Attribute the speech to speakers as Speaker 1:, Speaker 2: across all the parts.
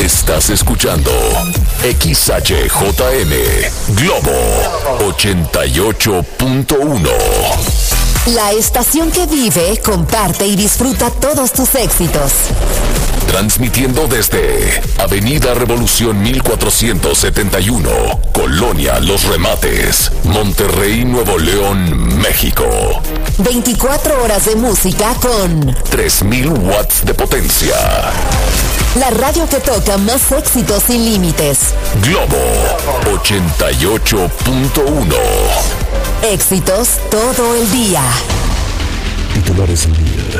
Speaker 1: Estás escuchando XHJM Globo 88.1.
Speaker 2: La estación que vive, comparte y disfruta todos tus éxitos.
Speaker 1: Transmitiendo desde Avenida Revolución 1471, Colonia Los Remates, Monterrey, Nuevo León, México.
Speaker 2: 24 horas de música con
Speaker 1: 3000 watts de potencia.
Speaker 2: La radio que toca más éxitos sin límites.
Speaker 1: Globo 88.1.
Speaker 2: Éxitos todo el día.
Speaker 1: Titulares del día.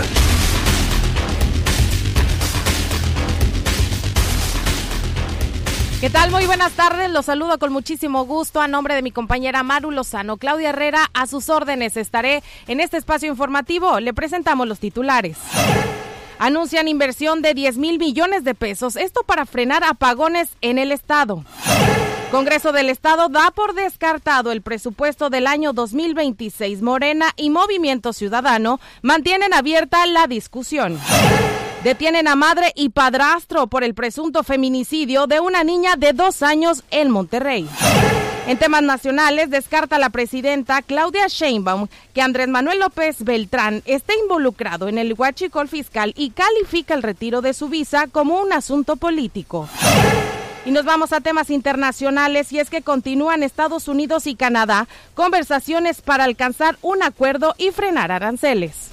Speaker 3: ¿Qué tal? Muy buenas tardes, los saludo con muchísimo gusto a nombre de mi compañera Maru Lozano. Claudia Herrera, a sus órdenes estaré en este espacio informativo. Le presentamos los titulares. Anuncian inversión de 10,000 millones de pesos, esto para frenar apagones en el estado. Congreso del Estado da por descartado el presupuesto del año 2026. Morena y Movimiento Ciudadano mantienen abierta la discusión. Detienen a madre y padrastro por el presunto feminicidio de una niña de 2 años en Monterrey. En temas nacionales, descarta la presidenta Claudia Sheinbaum que Andrés Manuel López Beltrán esté involucrado en el huachicol fiscal y califica el retiro de su visa como un asunto político. Y nos vamos a temas internacionales, y es que continúan Estados Unidos y Canadá conversaciones para alcanzar un acuerdo y frenar aranceles.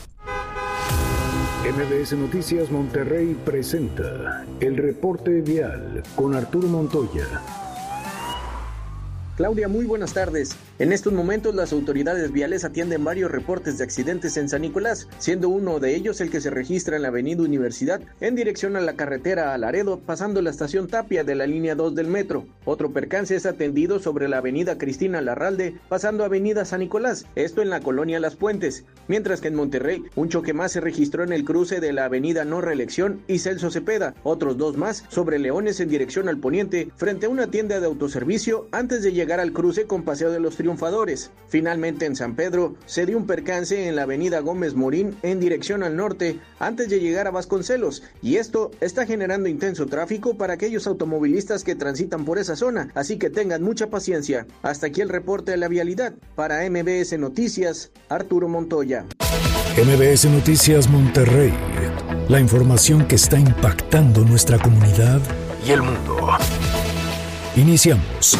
Speaker 4: MBS Noticias Monterrey presenta el reporte vial con Arturo Montoya.
Speaker 5: Claudia, muy buenas tardes. En estos momentos las autoridades viales atienden varios reportes de accidentes en San Nicolás, siendo uno de ellos el que se registra en la avenida Universidad en dirección a la carretera a Laredo, pasando la estación Tapia de la línea 2 del metro. Otro percance es atendido sobre la avenida Cristina Larralde, pasando avenida San Nicolás, esto en la colonia Las Puentes. Mientras que en Monterrey, un choque más se registró en el cruce de la avenida No Reelección y Celso Cepeda, otros 2 más sobre Leones en dirección al poniente, frente a una tienda de autoservicio antes de llegar al cruce con Paseo de los Triunfadores. Finalmente en San Pedro se dio un percance en la avenida Gómez Morín en dirección al norte antes de llegar a Vasconcelos, y esto está generando intenso tráfico para aquellos automovilistas que transitan por esa zona, así que tengan mucha paciencia. Hasta aquí el reporte de la vialidad. Para MBS Noticias, Arturo Montoya.
Speaker 4: MBS Noticias Monterrey, la información que está impactando nuestra comunidad y el mundo. Iniciamos.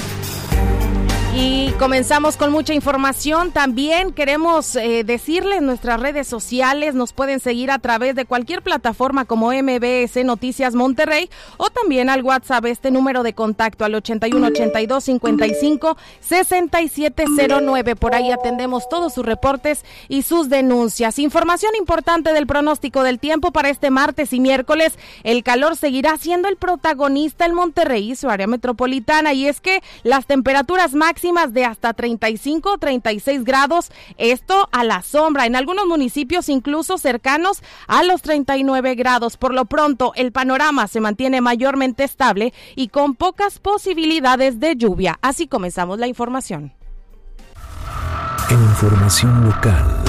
Speaker 3: Y comenzamos con mucha información. También queremos decirles nuestras redes sociales. Nos pueden seguir a través de cualquier plataforma como MBS Noticias Monterrey, o también al WhatsApp, este número de contacto al 8182556709. Por ahí atendemos todos sus reportes y sus denuncias. Información importante del pronóstico del tiempo para este martes y miércoles. El calor seguirá siendo el protagonista en Monterrey y su área metropolitana, y es que las temperaturas máximas de hasta 35 o 36 grados, esto a la sombra, en algunos municipios incluso cercanos a los 39 grados. Por lo pronto, el panorama se mantiene mayormente estable y con pocas posibilidades de lluvia. Así comenzamos la información.
Speaker 4: En información local.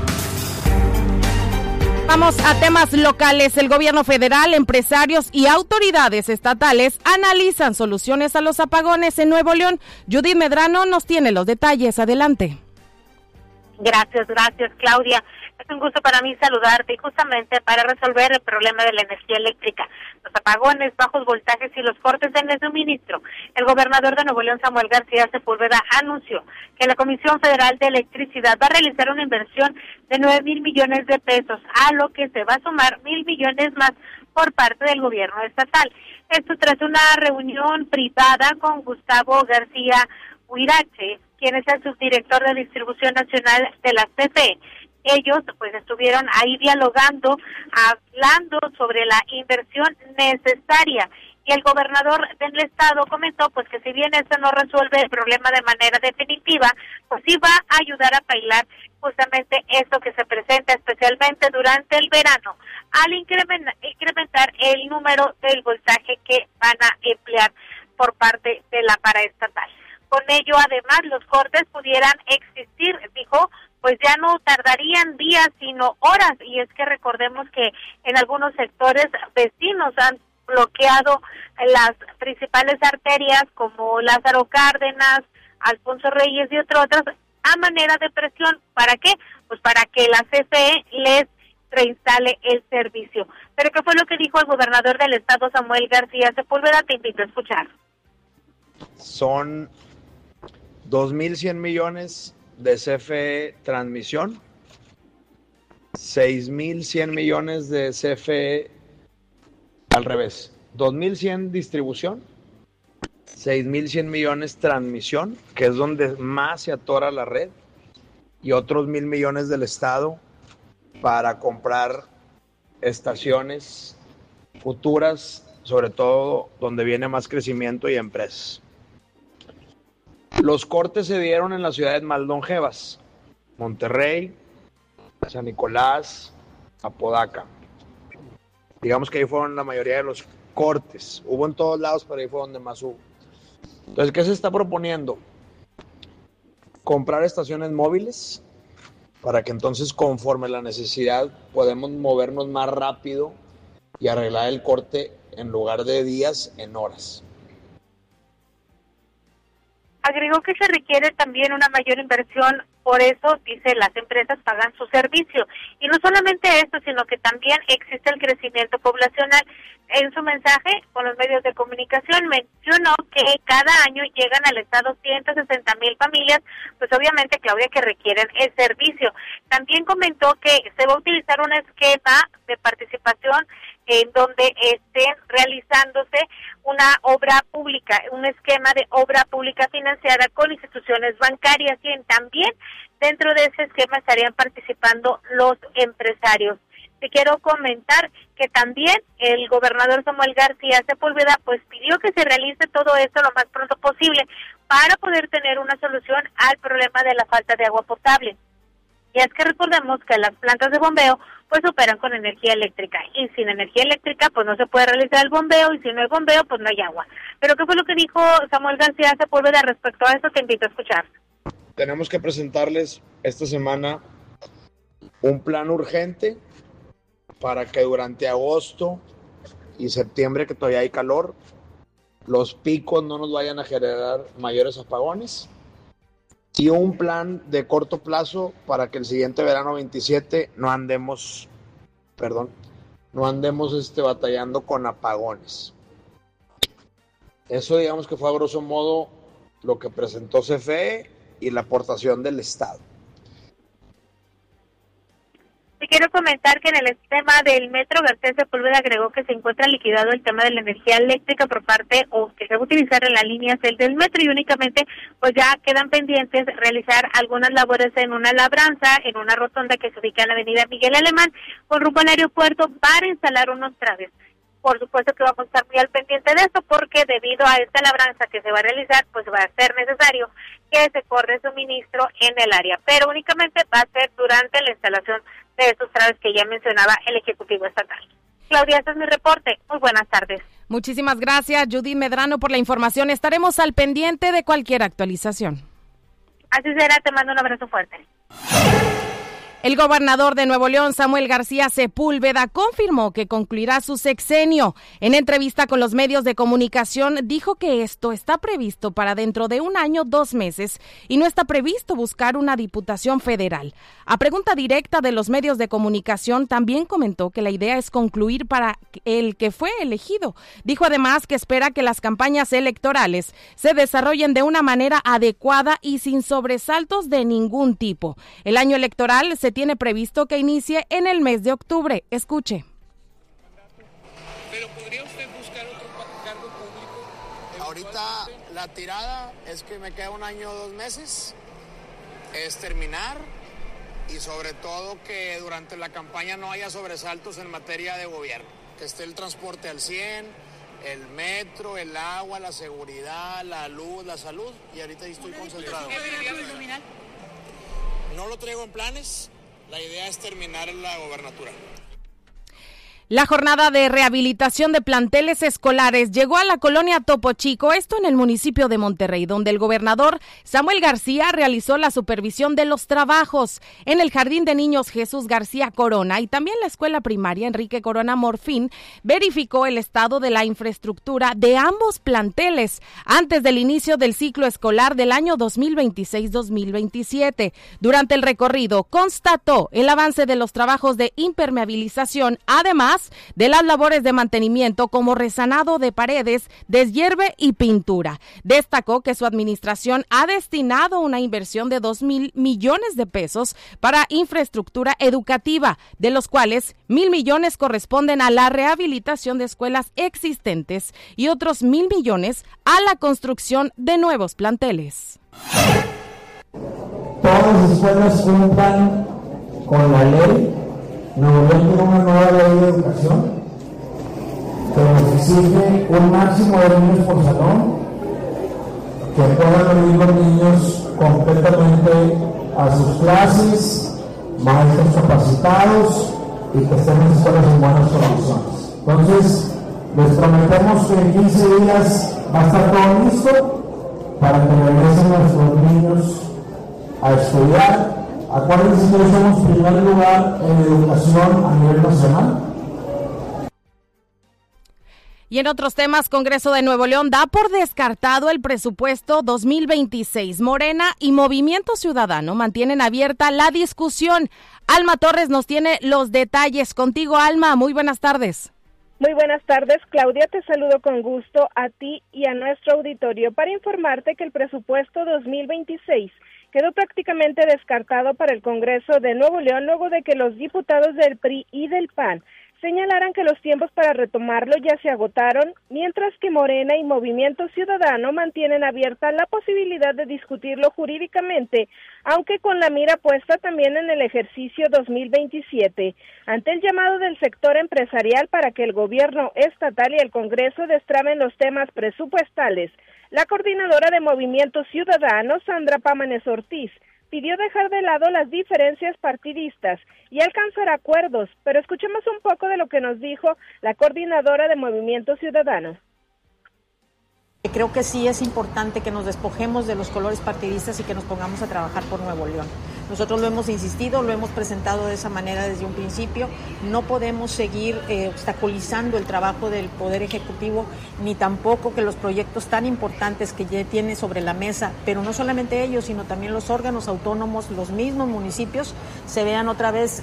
Speaker 3: Vamos a temas locales. El gobierno federal, empresarios y autoridades estatales analizan soluciones a los apagones en Nuevo León. Judith Medrano nos tiene los detalles. Adelante.
Speaker 6: Gracias, Claudia. Es un gusto para mí saludarte, y justamente para resolver el problema de la energía eléctrica, los apagones, bajos voltajes y los cortes en el suministro. El gobernador de Nuevo León, Samuel García Sepúlveda, anunció que la Comisión Federal de Electricidad va a realizar una inversión de 9,000 millones de pesos, a lo que se va a sumar 1,000 millones más por parte del gobierno estatal. Esto tras una reunión privada con Gustavo García Huirache, quien es el subdirector de Distribución Nacional de la CFE. Ellos pues estuvieron ahí dialogando, hablando sobre la inversión necesaria, y el gobernador del estado comentó pues que si bien esto no resuelve el problema de manera definitiva, pues sí va a ayudar a paliar justamente esto que se presenta especialmente durante el verano, al incrementar el número del voltaje que van a emplear por parte de la paraestatal. Con ello, además, los cortes pudieran existir, dijo, pues ya no tardarían días, sino horas, y es que recordemos que en algunos sectores vecinos han bloqueado las principales arterias como Lázaro Cárdenas, Alfonso Reyes y otras, a manera de presión. ¿Para qué? Pues para que la CFE les reinstale el servicio. Pero ¿qué fue lo que dijo el gobernador del estado, Samuel García Sepúlveda? Te invito a escuchar.
Speaker 7: Son 2.100 millones de CFE transmisión, 6.100 millones de CFE al revés, 2.100 distribución, 6.100 millones transmisión, que es donde más se atora la red, y otros 1.000 millones del Estado para comprar estaciones futuras, sobre todo donde viene más crecimiento y empresas. Los cortes se dieron en las ciudades más longevas: Monterrey, San Nicolás, Apodaca. Digamos que ahí fueron la mayoría de los cortes. Hubo en todos lados, pero ahí fue donde más hubo. Entonces, ¿qué se está proponiendo? Comprar estaciones móviles para que entonces, conforme la necesidad, podemos movernos más rápido y arreglar el corte en lugar de días, en horas.
Speaker 6: Agregó que se requiere también una mayor inversión, por eso, dice, las empresas pagan su servicio. Y no solamente esto, sino que también existe el crecimiento poblacional. En su mensaje con los medios de comunicación mencionó que cada año llegan al estado 160,000 familias, pues obviamente, Claudia, que requieren el servicio. También comentó que se va a utilizar un esquema de participación en donde estén realizándose una obra pública, un esquema de obra pública financiada con instituciones bancarias, y también dentro de ese esquema estarían participando los empresarios. Te quiero comentar que también el gobernador Samuel García Sepúlveda pues pidió que se realice todo esto lo más pronto posible para poder tener una solución al problema de la falta de agua potable. Y es que recordemos que las plantas de bombeo pues operan con energía eléctrica, y sin energía eléctrica pues no se puede realizar el bombeo, y si no hay bombeo pues no hay agua. Pero ¿qué fue lo que dijo Samuel García Sepúlveda respecto a esto? Te invito a escuchar.
Speaker 7: Tenemos que presentarles esta semana un plan urgente para que durante agosto y septiembre, que todavía hay calor, los picos no nos vayan a generar mayores apagones, y un plan de corto plazo para que el siguiente verano 27 no andemos batallando con apagones. Eso, digamos, que fue a grosso modo lo que presentó CFE y la aportación del Estado.
Speaker 6: Te quiero comentar que en el tema del metro, García Sepúlveda agregó que se encuentra liquidado el tema de la energía eléctrica por parte, o que se va a utilizar en la línea CEL del metro, y únicamente pues ya quedan pendientes realizar algunas labores en una labranza, en una rotonda que se ubica en la avenida Miguel Alemán, con rumbo al aeropuerto, para instalar unos traves. Por supuesto que vamos a estar muy al pendiente de esto, porque debido a esta labranza que se va a realizar, pues va a ser necesario que se corte suministro en el área, pero únicamente va a ser durante la instalación de estos traves que ya mencionaba el Ejecutivo Estatal. Claudia, este es mi reporte. Muy buenas tardes.
Speaker 3: Muchísimas gracias, Judy Medrano, por la información. Estaremos al pendiente de cualquier actualización.
Speaker 6: Así será, te mando un abrazo fuerte.
Speaker 3: El gobernador de Nuevo León, Samuel García Sepúlveda, confirmó que concluirá su sexenio. En entrevista con los medios de comunicación, dijo que esto está previsto para dentro de 1 año, 2 meses, y no está previsto buscar una diputación federal. A pregunta directa de los medios de comunicación, también comentó que la idea es concluir para el que fue elegido. Dijo además que espera que las campañas electorales se desarrollen de una manera adecuada y sin sobresaltos de ningún tipo. El año electoral se tiene previsto que inicie en el mes de octubre. Escuche.
Speaker 8: ¿Pero podría usted buscar otro cargo público?
Speaker 9: Ahorita la tirada es que me queda 1 año o 2 meses, es terminar, y sobre todo que durante la campaña no haya sobresaltos en materia de gobierno, que esté el transporte al 100, el metro, el agua, la seguridad, la luz, la salud, y ahorita estoy concentrado. No lo traigo en planes. La idea es terminar la gobernatura.
Speaker 3: La jornada de rehabilitación de planteles escolares llegó a la colonia Topo Chico, esto en el municipio de Monterrey, donde el gobernador Samuel García realizó la supervisión de los trabajos en el Jardín de Niños Jesús García Corona y también la escuela primaria Enrique Corona Morfín. Verificó el estado de la infraestructura de ambos planteles antes del inicio del ciclo escolar del año 2026-2027. Durante el recorrido constató el avance de los trabajos de impermeabilización, además de las labores de mantenimiento como resanado de paredes, deshierve y pintura. Destacó que su administración ha destinado una inversión de 2,000 millones de pesos para infraestructura educativa, de los cuales 1,000 millones corresponden a la rehabilitación de escuelas existentes y otros 1,000 millones a la construcción de nuevos planteles.
Speaker 10: Todas las escuelas cumplan con la ley. Nuevo León tiene una nueva ley de educación que nos exige un máximo de niños por salón, que puedan venir los niños completamente a sus clases, maestros capacitados y que estén en escuelas en buenas condiciones. Entonces, les prometemos que en 15 días va a estar todo listo para que regresen nuestros niños a estudiar. Acuérdense que somos primer lugar en educación a nivel nacional.
Speaker 3: Y en otros temas, Congreso de Nuevo León da por descartado el presupuesto 2026. Morena y Movimiento Ciudadano mantienen abierta la discusión. Alma Torres nos tiene los detalles. Contigo, Alma, muy buenas tardes.
Speaker 11: Muy buenas tardes, Claudia, te saludo con gusto a ti y a nuestro auditorio para informarte que el presupuesto 2026 quedó prácticamente descartado para el Congreso de Nuevo León luego de que los diputados del PRI y del PAN señalaran que los tiempos para retomarlo ya se agotaron, mientras que Morena y Movimiento Ciudadano mantienen abierta la posibilidad de discutirlo jurídicamente, aunque con la mira puesta también en el ejercicio 2027. Ante el llamado del sector empresarial para que el gobierno estatal y el Congreso destraben los temas presupuestales, la coordinadora de Movimiento Ciudadano, Sandra Pámanes Ortiz, pidió dejar de lado las diferencias partidistas y alcanzar acuerdos, pero escuchemos un poco de lo que nos dijo la coordinadora de Movimiento Ciudadano.
Speaker 12: Creo que sí es importante que nos despojemos de los colores partidistas y que nos pongamos a trabajar por Nuevo León. Nosotros lo hemos insistido, lo hemos presentado de esa manera desde un principio. No podemos seguir obstaculizando el trabajo del Poder Ejecutivo, ni tampoco que los proyectos tan importantes que ya tiene sobre la mesa, pero no solamente ellos, sino también los órganos autónomos, los mismos municipios, se vean otra vez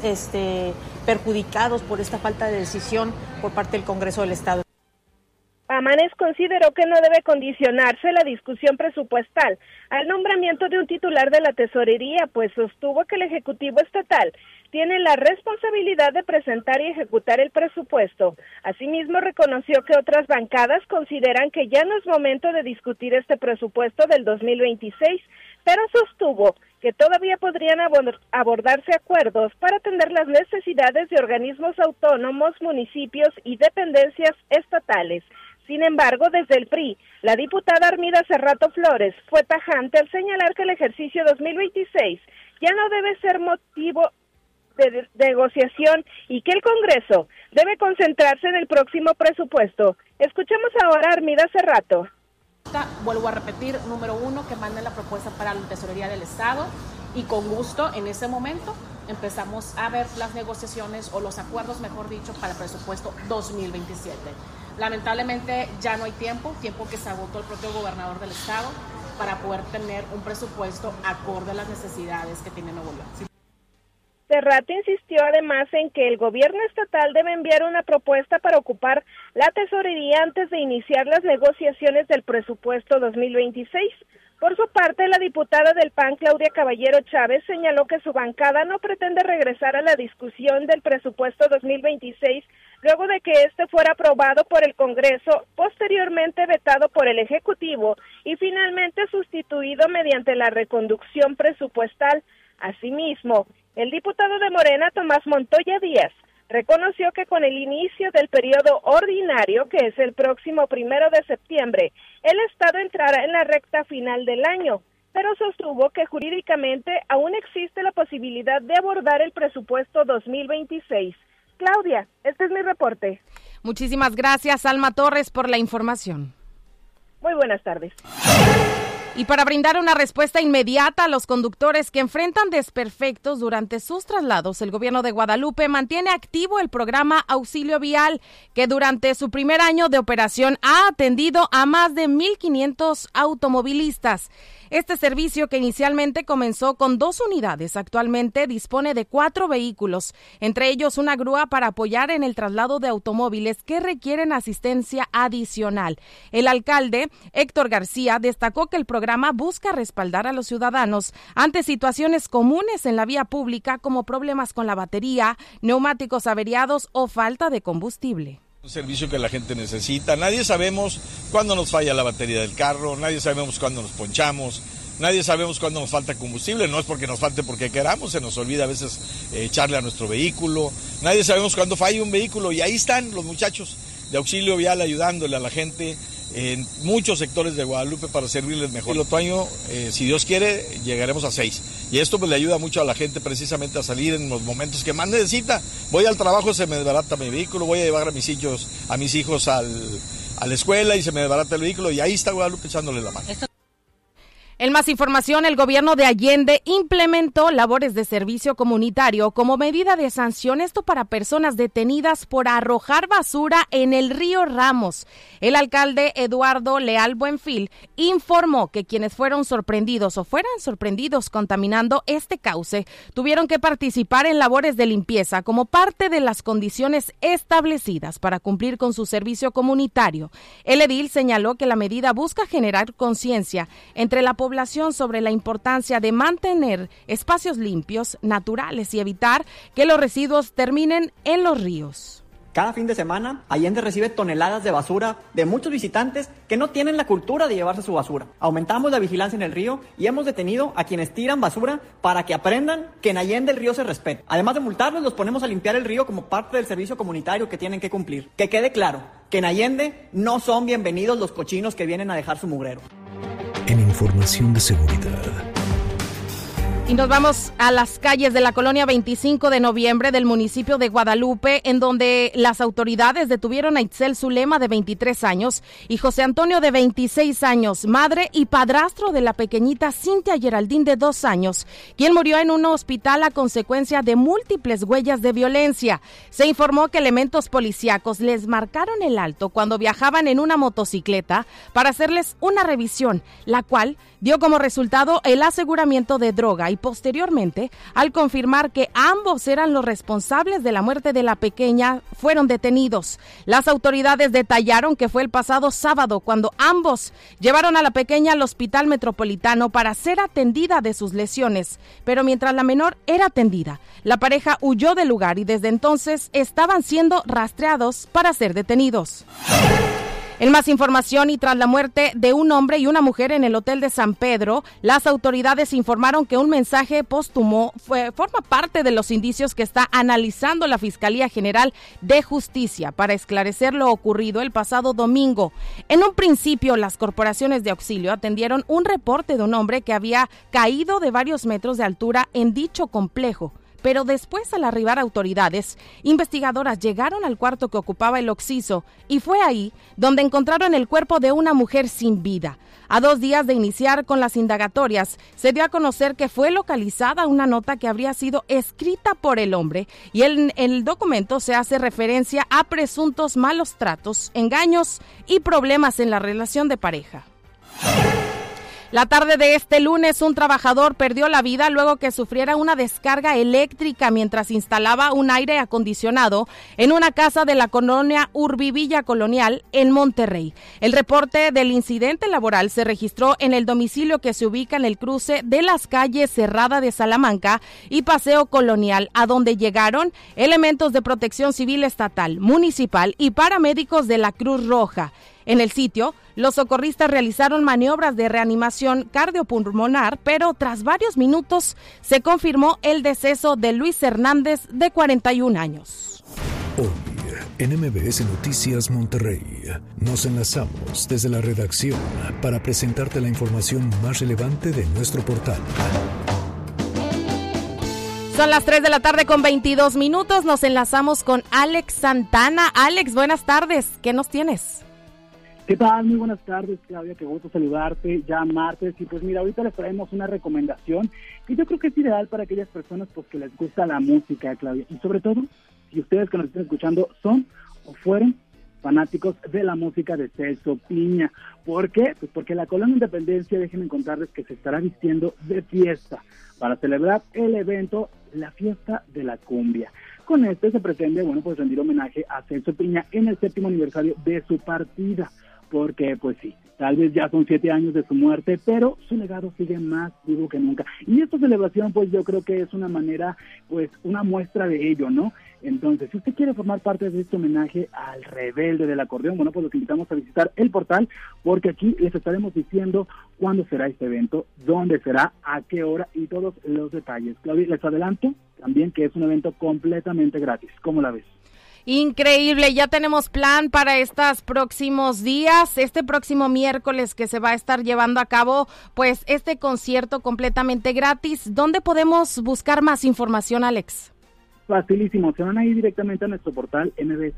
Speaker 12: perjudicados por esta falta de decisión por parte del Congreso del Estado.
Speaker 11: Pámanes consideró que no debe condicionarse la discusión presupuestal al nombramiento de un titular de la tesorería, pues sostuvo que el Ejecutivo Estatal tiene la responsabilidad de presentar y ejecutar el presupuesto. Asimismo, reconoció que otras bancadas consideran que ya no es momento de discutir este presupuesto del 2026, pero sostuvo que todavía podrían abordarse acuerdos para atender las necesidades de organismos autónomos, municipios y dependencias estatales. Sin embargo, desde el PRI, la diputada Armida Cerrato Flores fue tajante al señalar que el ejercicio 2026 ya no debe ser motivo de negociación y que el Congreso debe concentrarse en el próximo presupuesto. Escuchemos ahora a Armida Cerrato.
Speaker 13: Vuelvo a repetir, número 1, que mande la propuesta para la Tesorería del Estado y con gusto en ese momento empezamos a ver las negociaciones o los acuerdos, mejor dicho, para el presupuesto 2027. Lamentablemente ya no hay tiempo que se agotó el propio gobernador del Estado para poder tener un presupuesto acorde a las necesidades que tiene Nuevo León.
Speaker 11: Cerrato insistió además en que el gobierno estatal debe enviar una propuesta para ocupar la tesorería antes de iniciar las negociaciones del presupuesto 2026. Por su parte, la diputada del PAN, Claudia Caballero Chávez, señaló que su bancada no pretende regresar a la discusión del presupuesto 2026 luego de que este fuera aprobado por el Congreso, posteriormente vetado por el Ejecutivo y finalmente sustituido mediante la reconducción presupuestal. Asimismo, el diputado de Morena, Tomás Montoya Díaz, reconoció que con el inicio del periodo ordinario, que es el próximo 1 de septiembre, el Estado entrará en la recta final del año, pero sostuvo que jurídicamente aún existe la posibilidad de abordar el presupuesto 2026. Claudia, este es mi reporte.
Speaker 3: Muchísimas gracias, Alma Torres, por la información.
Speaker 11: Muy buenas tardes.
Speaker 3: Y para brindar una respuesta inmediata a los conductores que enfrentan desperfectos durante sus traslados, el gobierno de Guadalupe mantiene activo el programa Auxilio Vial, que durante su primer año de operación ha atendido a más de 1,500 automovilistas. Este servicio, que inicialmente comenzó con 2 unidades, actualmente dispone de 4 vehículos, entre ellos una grúa para apoyar en el traslado de automóviles que requieren asistencia adicional. El alcalde, Héctor García, destacó que el programa busca respaldar a los ciudadanos ante situaciones comunes en la vía pública como problemas con la batería, neumáticos averiados o falta de combustible.
Speaker 14: Un servicio que la gente necesita. Nadie sabemos cuándo nos falla la batería del carro, nadie sabemos cuándo nos ponchamos, nadie sabemos cuándo nos falta combustible. No es porque nos falte porque queramos, se nos olvida a veces echarle a nuestro vehículo. Nadie sabemos cuándo falla un vehículo y ahí están los muchachos de Auxilio Vial ayudándole a la gente en muchos sectores de Guadalupe para servirles mejor. El otro año, si Dios quiere, llegaremos a 6. Y esto pues le ayuda mucho a la gente precisamente a salir en los momentos que más necesita. Voy al trabajo, se me desbarata mi vehículo, voy a llevar a mis hijos a la escuela y se me desbarata el vehículo y ahí está Guadalupe echándole la mano.
Speaker 3: En más información, el gobierno de Allende implementó labores de servicio comunitario como medida de sanción, esto para personas detenidas por arrojar basura en el río Ramos. El alcalde Eduardo Leal Buenfil informó que quienes fueran sorprendidos contaminando este cauce tuvieron que participar en labores de limpieza como parte de las condiciones establecidas para cumplir con su servicio comunitario. El edil señaló que la medida busca generar conciencia entre la población sobre la importancia de mantener espacios limpios, naturales y evitar que los residuos terminen en los ríos.
Speaker 15: Cada fin de semana, Allende recibe toneladas de basura de muchos visitantes que no tienen la cultura de llevarse su basura. Aumentamos la vigilancia en el río y hemos detenido a quienes tiran basura para que aprendan que en Allende el río se respeta. Además de multarlos, los ponemos a limpiar el río como parte del servicio comunitario que tienen que cumplir. Que quede claro que en Allende no son bienvenidos los cochinos que vienen a dejar su mugrero.
Speaker 4: En información de seguridad.
Speaker 3: Y nos vamos a las calles de la colonia 25 de noviembre del municipio de Guadalupe, en donde las autoridades detuvieron a Itzel Zulema, de 23 años, y José Antonio, de 26 años, madre y padrastro de la pequeñita Cintia Geraldine, de 2 años, quien murió en un hospital a consecuencia de múltiples huellas de violencia. Se informó que elementos policíacos les marcaron el alto cuando viajaban en una motocicleta para hacerles una revisión, la cual dio como resultado el aseguramiento de droga y posteriormente, al confirmar que ambos eran los responsables de la muerte de la pequeña, fueron detenidos. Las autoridades detallaron que fue el pasado sábado cuando ambos llevaron a la pequeña al hospital metropolitano para ser atendida de sus lesiones, pero mientras la menor era atendida, la pareja huyó del lugar y desde entonces estaban siendo rastreados para ser detenidos. En más información, y tras la muerte de un hombre y una mujer en el hotel de San Pedro, las autoridades informaron que un mensaje póstumo forma parte de los indicios que está analizando la Fiscalía General de Justicia para esclarecer lo ocurrido el pasado domingo. En un principio, las corporaciones de auxilio atendieron un reporte de un hombre que había caído de varios metros de altura en dicho complejo. Pero después, al arribar autoridades, investigadoras llegaron al cuarto que ocupaba el occiso y fue ahí donde encontraron el cuerpo de una mujer sin vida. A 2 días de iniciar con las indagatorias, se dio a conocer que fue localizada una nota que habría sido escrita por el hombre y en el documento se hace referencia a presuntos malos tratos, engaños y problemas en la relación de pareja. La tarde de este lunes, un trabajador perdió la vida luego que sufriera una descarga eléctrica mientras instalaba un aire acondicionado en una casa de la colonia Urbivilla Colonial en Monterrey. El reporte del incidente laboral se registró en el domicilio que se ubica en el cruce de las calles Cerrada de Salamanca y Paseo Colonial, a donde llegaron elementos de Protección Civil Estatal, Municipal y paramédicos de la Cruz Roja. En el sitio, los socorristas realizaron maniobras de reanimación cardiopulmonar, pero tras varios minutos se confirmó el deceso de Luis Hernández, de 41 años.
Speaker 4: Hoy, en MBS Noticias Monterrey, nos enlazamos desde la redacción para presentarte la información más relevante de nuestro portal.
Speaker 3: Son las 3 de la tarde con 22 minutos. Nos enlazamos con Alex Santana. Alex, buenas tardes. ¿Qué nos tienes?
Speaker 16: ¿Qué tal? Muy buenas tardes, Claudia. Qué gusto saludarte. Ya martes. Y pues mira, ahorita les traemos una recomendación que yo creo que es ideal para aquellas personas pues que les gusta la música, Claudia. Y sobre todo, si ustedes que nos están escuchando son o fueron fanáticos de la música de Celso Piña. ¿Por qué? Pues porque la Colonia Independencia, déjenme contarles que se estará vistiendo de fiesta para celebrar el evento La Fiesta de la Cumbia. Con este se pretende, pues rendir homenaje a Celso Piña en el 7º aniversario de su partida, porque pues sí, tal vez ya son 7 años de su muerte, pero su legado sigue más vivo que nunca. Y esta celebración, pues yo creo que es una manera, pues una muestra de ello, ¿no? Entonces, si usted quiere formar parte de este homenaje al rebelde del acordeón, pues los invitamos a visitar el portal, porque aquí les estaremos diciendo cuándo será este evento, dónde será, a qué hora y todos los detalles. Claudia, les adelanto también que es un evento completamente gratis. ¿Cómo la ves?
Speaker 3: Increíble, ya tenemos plan para estos próximos días, este próximo miércoles que se va a estar llevando a cabo, pues este concierto completamente gratis. ¿Dónde podemos buscar más información, Alex?
Speaker 16: Facilísimo, se van a ir directamente a nuestro portal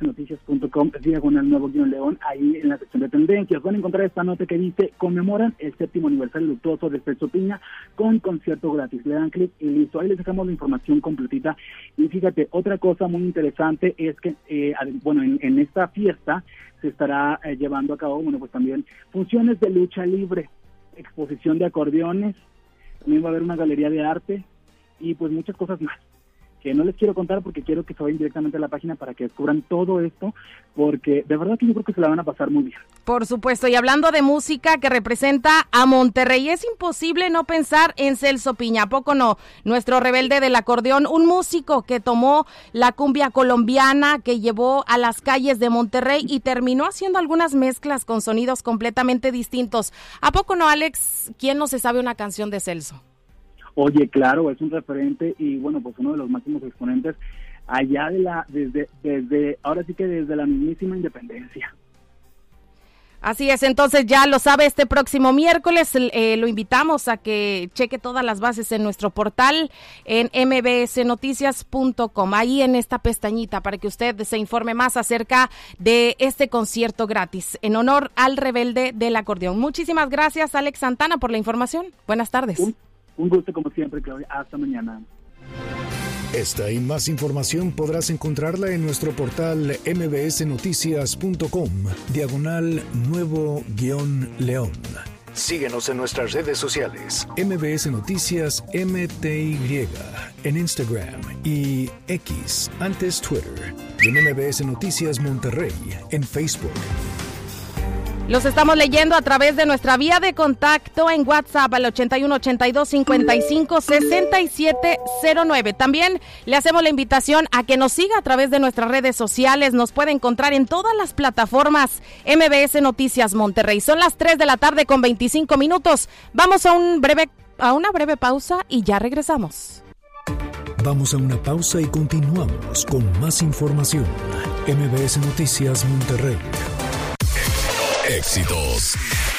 Speaker 16: mbsnoticias.com/nuevo-león, ahí en la sección de tendencias van a encontrar esta nota que dice: conmemoran el 7º aniversario luctuoso de Celso Piña con concierto gratis. Le dan clic y listo, ahí les dejamos la información completita. Y fíjate, otra cosa muy interesante es que, en esta fiesta se estará llevando a cabo, pues también funciones de lucha libre, exposición de acordeones, también va a haber una galería de arte y pues muchas cosas más, que no les quiero contar porque quiero que se vayan directamente a la página para que descubran todo esto, porque de verdad que yo creo que se la van a pasar muy bien.
Speaker 3: Por supuesto, y hablando de música que representa a Monterrey, es imposible no pensar en Celso Piña, ¿a poco no? Nuestro rebelde del acordeón, un músico que tomó la cumbia colombiana, que llevó a las calles de Monterrey y terminó haciendo algunas mezclas con sonidos completamente distintos. ¿A poco no, Alex? ¿Quién no se sabe una canción de Celso?
Speaker 16: Oye, claro, es un referente y pues uno de los máximos exponentes allá desde ahora sí que desde la mismísima independencia.
Speaker 3: Así es, entonces ya lo sabe, este próximo miércoles lo invitamos a que cheque todas las bases en nuestro portal en mbsnoticias.com, ahí en esta pestañita para que usted se informe más acerca de este concierto gratis en honor al rebelde del acordeón. Muchísimas gracias, Alex Santana, por la información. Buenas tardes.
Speaker 16: Un gusto como siempre, Claudia. Hasta mañana.
Speaker 4: Esta y más información podrás encontrarla en nuestro portal mbsnoticias.com/nuevo-león. Síguenos en nuestras redes sociales. MBS Noticias MTY en Instagram y X, antes Twitter. Y en MBS Noticias Monterrey en Facebook.
Speaker 3: Los estamos leyendo a través de nuestra vía de contacto en WhatsApp al 8182556709. También le hacemos la invitación a que nos siga a través de nuestras redes sociales. Nos puede encontrar en todas las plataformas MBS Noticias Monterrey. Son las 3 de la tarde con 25 minutos. Vamos a una breve pausa y ya regresamos.
Speaker 4: Vamos a una pausa y continuamos con más información. MBS Noticias Monterrey.
Speaker 1: Éxitos